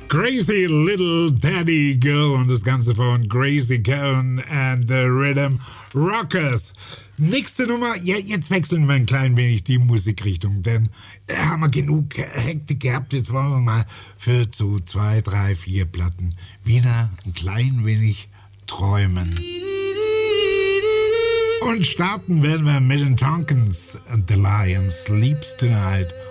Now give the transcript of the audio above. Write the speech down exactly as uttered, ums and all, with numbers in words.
Crazy Little Daddy Girl und das Ganze von Crazy Karen and the Rhythm Rockers. Nächste Nummer, ja, jetzt wechseln wir ein klein wenig die Musikrichtung, denn äh, haben wir genug Hektik gehabt. Jetzt wollen wir mal für so zwei, drei, vier Platten wieder ein klein wenig träumen. Und starten werden wir mit den Tonkins and the Lion Sleeps Tonight.